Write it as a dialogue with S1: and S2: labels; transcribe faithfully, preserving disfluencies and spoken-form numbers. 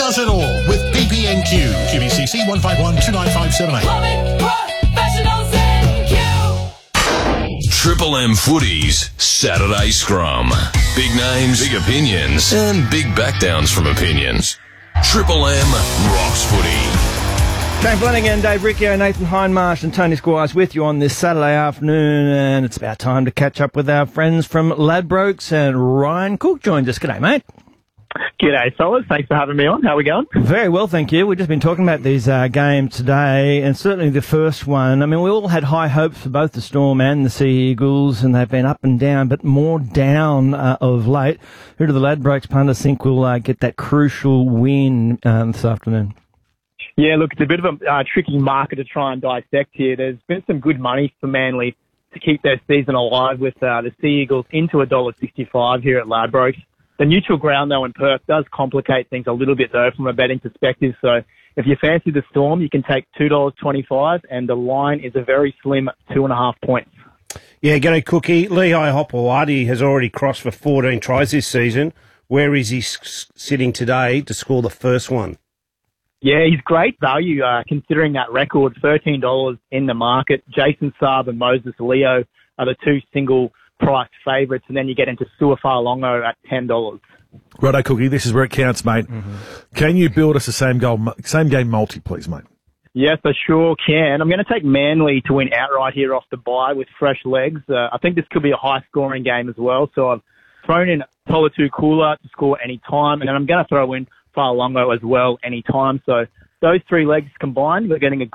S1: does it all with B B N Q. Q B C C one five one two nine five seven eight.
S2: Plumbing professionals in Q.
S3: Triple M Footy's Saturday Scrum. Big names, big opinions, and big backdowns from opinions. Triple M rocks footy.
S4: Shane Flanagan, Dave Riccio, Nathan Hindmarsh and Tony Squires with you on this Saturday afternoon, and it's about time to catch up with our friends from Ladbrokes, and Ryan Cook joins us. G'day, mate.
S5: G'day, fellas. Thanks for having me on. How are we going?
S4: Very well, thank you. We've just been talking about these uh, games today, and certainly the first one. I mean, we all had high hopes for both the Storm and the Sea Eagles, and they've been up and down, but more down uh, of late. Who do the Ladbrokes punters think will uh, get that crucial win um, this afternoon?
S5: Yeah, look, it's a bit of a uh, tricky market to try and dissect here. There's been some good money for Manly to keep their season alive with uh, the Sea Eagles into one dollar sixty-five here at Ladbrokes. The neutral ground, though, in Perth does complicate things a little bit, though, from a betting perspective. So if you fancy the Storm, you can take two dollars twenty-five, and the line is a very slim two and a half points.
S6: Yeah, g'day, Cookie. Lehigh Hopewadi has already crossed for fourteen tries this season. Where is he s- sitting today to score the first one?
S5: Yeah, he's great value, uh, considering that record, thirteen dollars in the market. Jason Saab and Moses Leo are the two single price favourites, and then you get into Suafa'alongo at ten dollars.
S7: Righto, Cookie, this is where it counts, mate. Mm-hmm. Can you build us a same goal, same game multi, please, mate?
S5: Yes, I sure can. I'm going to take Manly to win outright here off the bye with fresh legs. Uh, I think this could be a high-scoring game as well, so I've thrown in Polatu Kula to score any time, and then I'm going to throw in Fa'alongo as well any time. So those three legs combined, we're getting a